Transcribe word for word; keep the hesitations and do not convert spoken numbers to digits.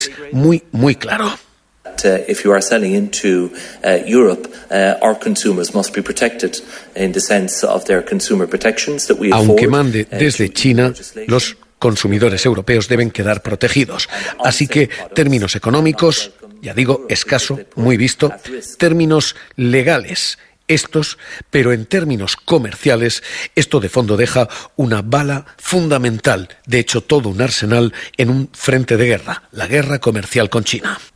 muy, muy claro. Uh, if you are selling into uh, Europe, uh, our consumers must be protected in the sense of their consumer protections that we afford. Aunque mande desde China, los consumidores europeos deben quedar protegidos. Así que términos económicos, ya digo, escaso, muy visto, términos legales, estos, pero en términos comerciales, esto de fondo deja una bala fundamental, de hecho todo un arsenal en un frente de guerra, la guerra comercial con China.